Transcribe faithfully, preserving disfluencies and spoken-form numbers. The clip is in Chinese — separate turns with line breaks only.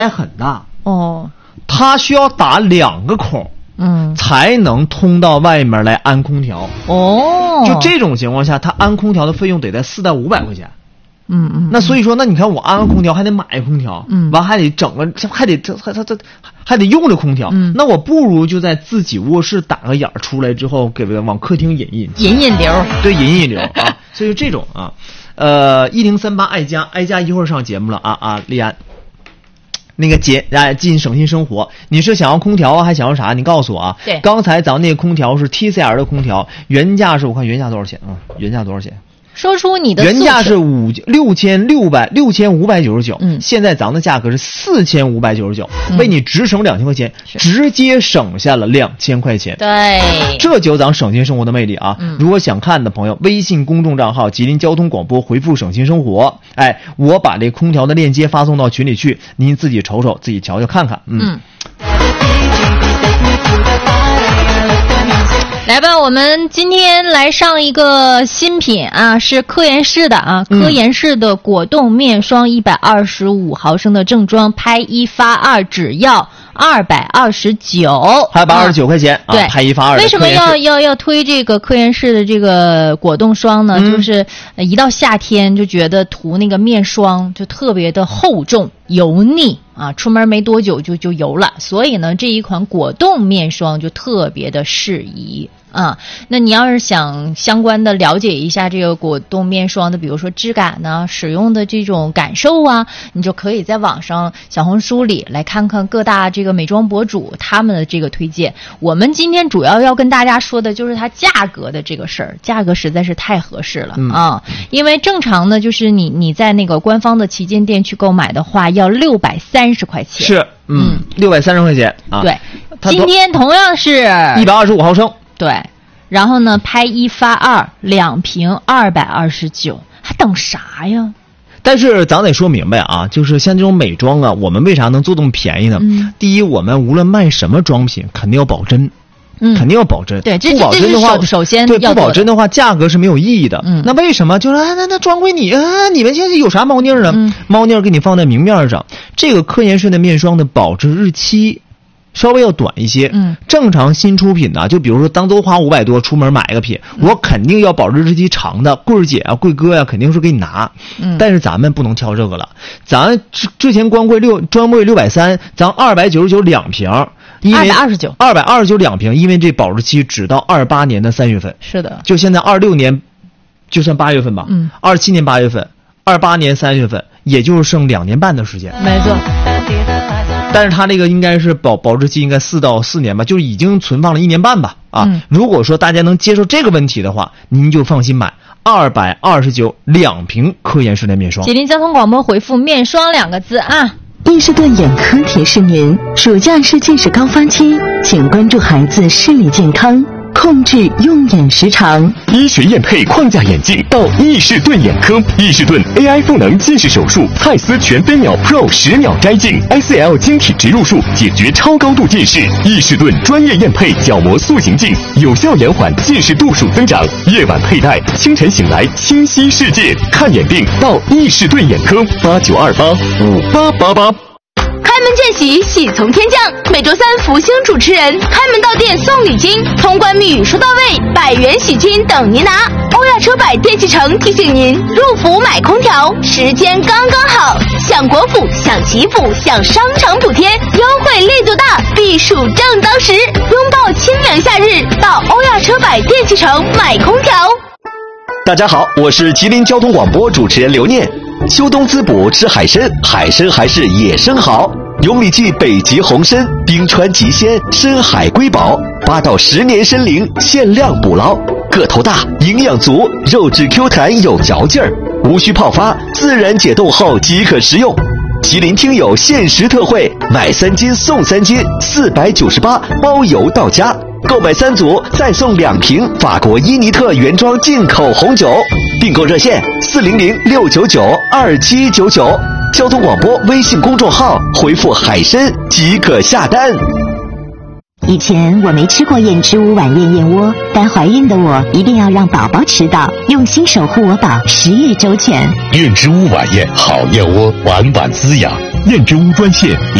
很大
哦，
它需要打两个孔，
嗯，
才能通到外面来安空调。
哦，
就这种情况下，它安空调的费用得在四到五百块钱。
嗯嗯，
那所以说，那你看我安个空调还得买空调，
嗯，
完还得整个，还得这还它这还得用这空调，
嗯，
那我不如就在自己卧室打个眼儿出来之后，给往客厅引引
引引流，
对，引引流啊。所以这种啊，呃，一零三八爱家爱家一会儿上节目了啊啊，丽安。那个节哎，进省心生活，你是想要空调啊，还想要啥？你告诉我啊。
对，
刚才咱们那个空调是 T C L 的空调，原价是我看原价多少钱啊？原价多少钱？
说出你的
原价是五六千六百六千五百九十九，
嗯，
现在咱们的价格是四千五百九十九，为你直省两千块钱，直接省下了两千块钱。
对，
这就咱省心生活的魅力啊！
嗯，
如果想看的朋友，微信公众账号吉林交通广播回复省心生活，哎，我把这空调的链接发送到群里去，您自己瞅瞅，自己瞧瞧看看，嗯。
嗯来吧，我们今天来上一个新品啊，是科颜氏的啊，科颜氏的果冻面霜一百二十五毫升的正装，拍一发二，只要二百二十九，
二百二十九块钱啊，
对，
拍一发二。
为什么要要要推这个科颜氏的这个果冻霜呢？嗯、就是一到夏天就觉得涂那个面霜就特别的厚重油腻啊，出门没多久就就油了，所以呢，这一款果冻面霜就特别的适宜。啊，那你要是想相关的了解一下这个果冻面霜的，比如说质感呢、使用的这种感受啊，你就可以在网上小红书里来看看各大这个美妆博主他们的这个推荐。我们今天主要要跟大家说的就是它价格的这个事儿，价格实在是太合适了、嗯、啊！因为正常的就是你你在那个官方的旗舰店去购买的话，要六百三十块钱。
是，嗯，六百三十块钱啊。
对，今天同样是
一百二十五毫升。
对，然后呢，拍一发二，两瓶二百二十九，还等啥呀？
但是咱得说明白啊，就是像这种美妆啊，我们为啥能做这么便宜呢？嗯、第一，我们无论卖什么装品，肯定要保真。嗯，肯定要保真。
对，这
不保真的话，
首先
对不保真的话，价格是没有意义的。
嗯，
那为什么？就是啊，那那装归你啊，你们现在有啥猫腻呢？
嗯，
猫腻给你放在明面上。这个科颜氏的面霜的保质日期稍微要短一些。
嗯，
正常新出品的，就比如说当都花五百多出门买一个品，嗯、我肯定要保质日期长的。柜儿姐啊，柜哥呀、啊，肯定是给你拿。
嗯，
但是咱们不能挑这个了，咱之之前专柜六专柜六百三，咱二百九十九两瓶。
二百二十九，
二百二十九两瓶，因为这保质期只到二八年的三月份。
是的，
就现在二六年，就算八月份吧。
嗯，
二七年八月份，二八年三月份，也就是剩两年半的时间。
没错。
但是它这个应该是保保质期应该四到四年吧，就是已经存放了一年半吧。啊，
嗯、
如果说大家能接受这个问题的话，您就放心买二百二十九两瓶科颜氏的面霜。
吉林交通广播回复面霜两个字啊。
伊士顿眼科提示您，暑假是近视高发期，请关注孩子视力健康，控制用眼时长。
医学验配框架眼镜到伊士顿眼科，伊士顿 A I 赋能近视手术，蔡司全飞秒 Pro 十秒摘镜 ，S L 晶体植入术解决超高度近视。伊士顿专业验配角膜塑形镜，有效延缓近视度数增长。夜晚佩戴，清晨醒来清晰世界。看眼病到伊士顿眼科，八九二八五八八八。
开门见喜，喜从天降。每周三福星主持人开门到店送礼金，通关密语说到位，百元喜金等您拿。欧亚车百电器城提醒您，入伏买空调时间刚刚好，享国府，享祈福，享商场补贴，优惠力度大，避暑正当时。拥抱清凉夏日，到欧亚车百电器城买空调。
大家好，我是吉林交通广播主持人刘念。秋冬滋补吃海参，海参还是野生好。永米记北极红参，冰川极鲜，深海瑰宝，八到十年参龄，限量捕捞，个头大，营养足，肉质 Q 弹有嚼劲儿，无需泡发，自然解冻后即可食用。吉林听友限时特惠，买三斤送三斤，四百九十八，包邮到家。购买三组再送两瓶法国伊尼特原装进口红酒，订购热线四零零六九九二七九九，交通广播微信公众号回复海参即可下单。
以前我没吃过燕之屋晚宴燕窝，但怀孕的我一定要让宝宝吃到，用心守护我宝，食欲周全。
燕之屋晚宴好燕窝，晚晚滋养。燕之屋专线